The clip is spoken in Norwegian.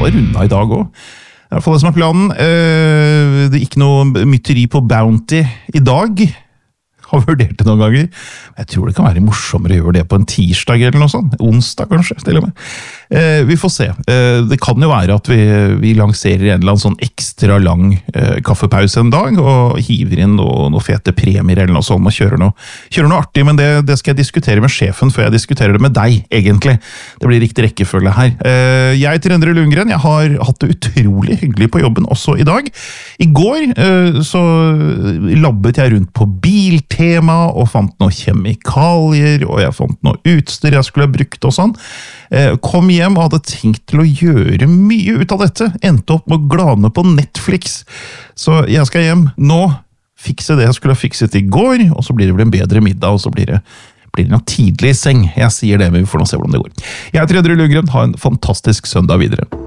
skal runde i dag også. I hvert fall det som planen. Det er ikke noe mytteri på Bounty i dag. Har vurdert det noen ganger. Jeg tror det kan være morsommere å gjøre det på en tirsdag eller noe sånt. Onsdag kanskje, til og med. Vi får se. Det kan jo være at vi lanserer en eller annen sånn ekstra lang kaffepause en dag, og hiver inn noen fete premier eller noe sånt, og kjører noe artig, men det skal jeg diskutere med sjefen før jeg diskuterer det med deg, egentlig. Det blir riktig rekkefølge her. Jeg heter Endre Lundgren, jeg har hatt det utrolig hyggelig på jobben også i dag. I går så labbet jeg rundt på biltema, og fant noen kjemikalier, og jeg fant noe utstyr jeg skulle ha brukt og sånn. Kom hjem og hadde tenkt til å gjøre mye ut av dette. Endte opp med å glane på Netflix. Så jeg skal hjem nå, fikse det jeg skulle ha fikset i går, og så blir det vel en bedre middag, og så blir det noe tidlig i seng. Jeg sier det, men vi får nå se hvordan det går. Jeg heter Endre Lundgren, ha en fantastisk søndag videre.